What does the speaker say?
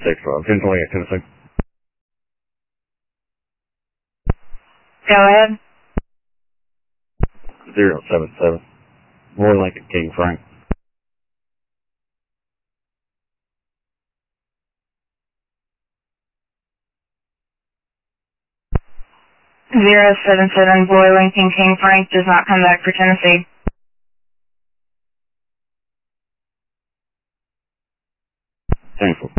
612, 1028, Tennessee. Go ahead. 077. Roy Lincoln King Frank. Zero 77 Roy Lincoln King Frank does not come back for Tennessee. Thankful.